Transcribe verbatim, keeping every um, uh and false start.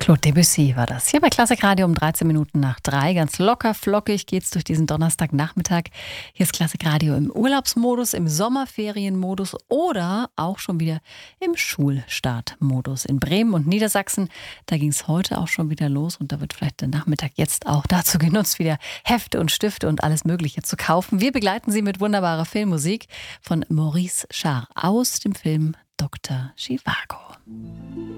Claude Debussy war das. Hier bei Klassik Radio um dreizehn Minuten nach drei. Ganz locker, flockig geht's durch diesen Donnerstagnachmittag. Hier ist Klassik Radio im Urlaubsmodus, im Sommerferienmodus oder auch schon wieder im Schulstartmodus. In Bremen und Niedersachsen, da ging's heute auch schon wieder los und da wird vielleicht der Nachmittag jetzt auch dazu genutzt, wieder Hefte und Stifte und alles Mögliche zu kaufen. Wir begleiten Sie mit wunderbarer Filmmusik von Maurice Jarre aus dem Film Doktor Zhivago.